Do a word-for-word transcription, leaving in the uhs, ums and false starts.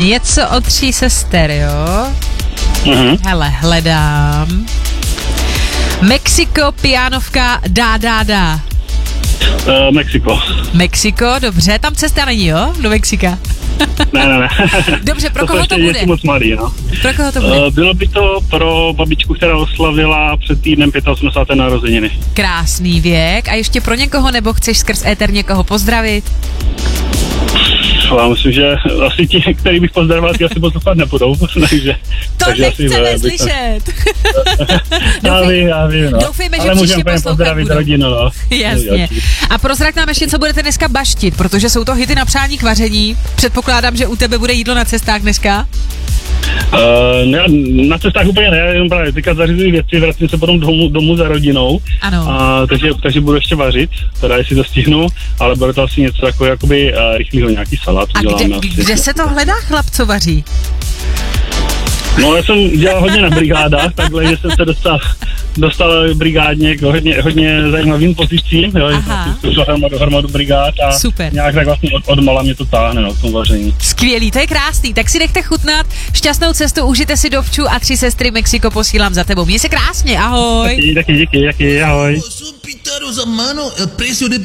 Něco od tří sester, jo? Mhm. Hele, hledám. Mexiko, pianovka, dá, dá, dá. Uh, Mexiko. Mexiko, dobře, tam cesta není, jo? Do Mexika. Ne, ne, ne. Dobře, pro to koho to ještě bude? děti moc malý, no. Pro koho to bude? Uh, bylo by to pro babičku, která oslavila před týdnem osmdesát pět narozeniny. Krásný věk. A ještě pro někoho, nebo chceš skrz éter někoho pozdravit? Já myslím, že asi ti, který bych pozdravil, ty asi poslouchat nebudou, takže... To takže nechceme asi, slyšet. já vím, já vím, no. Doufejme, že ale příště můžeme poslouchat pozdravit budou. rodinu, no. Jasně. A prozrať nám ještě, co budete dneska baštit, protože jsou to hity na přání k vaření. Předpokládám, že u tebe bude jídlo na cestách dneska. Uh, ne, na cestách úplně ne, jenom právě teďka zařizuji věci, vracím se potom domů, domů za rodinou. Ano. Uh, takže, takže budu ještě vařit, teda jestli to stihnu, ale bude to asi něco jako jakoby uh, rychlýho, nějaký salát. A kde, asi. kde se to hledá, chlap, co vaří? No, já jsem dělal hodně na brigádách, takhle, že jsem se dostal, dostal brigádně k hodně, hodně zajímavým pozicím, jo, že jsem si zkoušel hromadu, hromadu brigád a super. Nějak tak vlastně od, odmala mě to táhne, no, v tom vaření. Skvělý, to je krásný, tak si nechte chutnat, šťastnou cestu, užijte si dovču a tři sestry Mexiko posílám za tebou. Měj se krásně, ahoj. Taky, taky, díky, díky, ahoj. Son pítaros a mano, el precio de